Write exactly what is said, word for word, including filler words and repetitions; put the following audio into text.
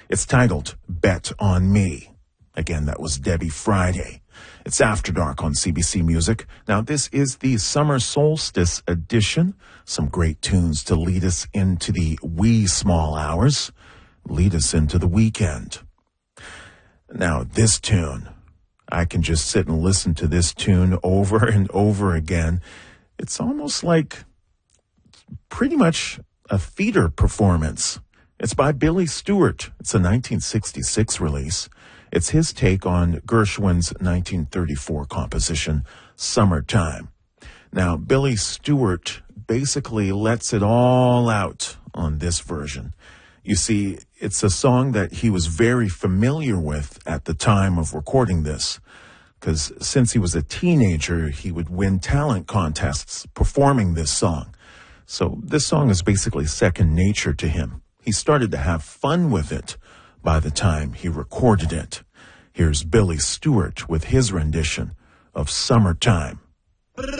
It's titled Bet on Me. Again, that was Debbie Friday. It's After Dark on C B C Music. Now, this is the summer solstice edition. Some great tunes to lead us into the wee small hours, lead us into the weekend. Now, this tune, I can just sit and listen to this tune over and over again. It's almost like pretty much a theater performance. It's by Billy Stewart. It's a nineteen sixty-six release. It's his take on Gershwin's nineteen thirty-four composition, Summertime. Now, Billy Stewart basically lets it all out on this version. You see, it's a song that he was very familiar with at the time of recording this, because since he was a teenager, he would win talent contests performing this song. So this song is basically second nature to him. He started to have fun with it by the time he recorded it. Here's Billy Stewart with his rendition of Summertime.